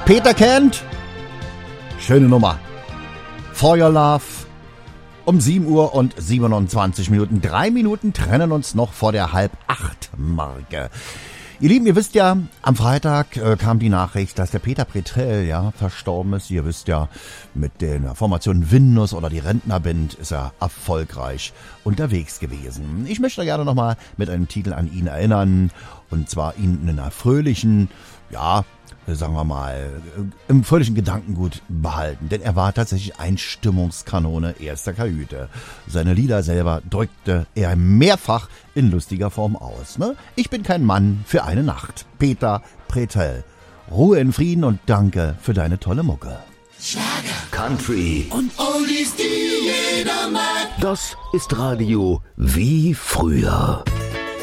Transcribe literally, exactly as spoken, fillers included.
Peter kennt. Schöne Nummer. For Your Love. Um sieben Uhr und siebenundzwanzig Minuten. Drei Minuten trennen uns noch vor der halb acht Marke. Ihr Lieben, ihr wisst ja, am Freitag äh, kam die Nachricht, dass der Peter Pretel ja verstorben ist. Ihr wisst ja, mit der Formation Windnuss oder die Rentnerband ist er erfolgreich unterwegs gewesen. Ich möchte gerne nochmal mit einem Titel an ihn erinnern. Und zwar ihn in einer fröhlichen, ja, sagen wir mal, im fröhlichen Gedankengut behalten. Denn er war tatsächlich Einstimmungskanone erster Kajüte. Seine Lieder selber drückte er mehrfach in lustiger Form aus. Ne? Ich bin kein Mann für eine Nacht. Peter Pretel. Ruhe in Frieden und danke für deine tolle Mucke. Schlager, Country und Oldies, die jeder mag. Das ist Radio wie früher.